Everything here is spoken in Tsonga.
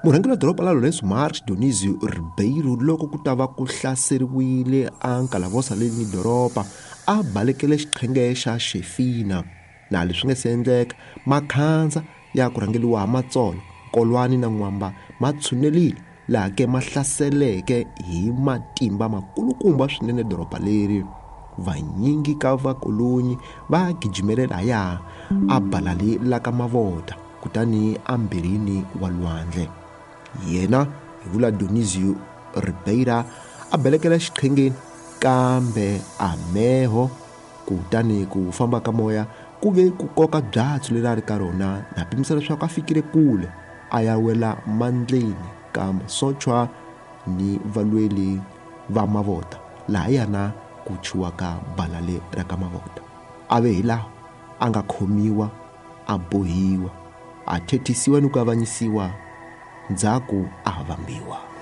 murhangeri wa doroba la Lourenço Marques Dionísio Ribeiro loko ku ta va ku hlaseriwile a Nkalavosa leyi ni doroba a balekele xiqhenge xa Xefina, na leswi nga se endleka makhandza ya ku rhangeliwa ha Matsolo, Kolwani na N'wamba ma tshunelile laha ke ma hlaseleke hi matimba makulukumba swinene doroba leri. Vanyingi ka vakolonyi va gijimelela ya a Balali la ka Mavota kutani ambirini wa lwandle. Yena hi vula Dionísio Ribeiro a belekela xiqhengeni kambe a meho kutani ku famba ka moya ku ve ku koka byatsu leri a ri ka rona, na pimisa leswaku a fikile kule a ya wela mandleni ka masochwa ni valweli va Mavota laha yana ku chiwaka Balale ra ka Mavota. A ve hi laha a nga khomiwa, a bohiwa, a thethisiwa ni ku avanyisiwa, ndzhaku a vambiwa.